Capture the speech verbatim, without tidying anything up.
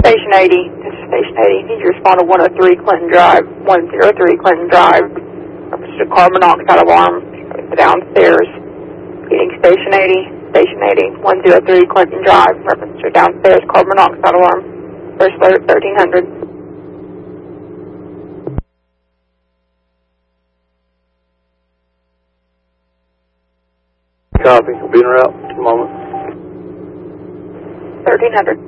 Station eighty, this is Station eighty. Need you to respond to one oh three Clinton Drive, one oh three Clinton Drive. Reference to carbon monoxide alarm downstairs. Getting Station eighty, Station eighty, one oh three Clinton Drive. Reference to downstairs carbon monoxide alarm. First alert thirteen hundred. Copy. Being route. One moment. thirteen hundred.